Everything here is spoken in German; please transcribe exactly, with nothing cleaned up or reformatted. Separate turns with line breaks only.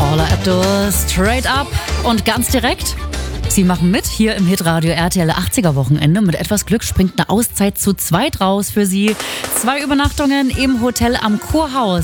Paula Abdul, straight up und ganz direkt. Sie machen mit hier im Hitradio R T L achtziger Wochenende. Mit etwas Glück springt eine Auszeit zu zweit raus für Sie. Zwei Übernachtungen im Hotel am Kurhaus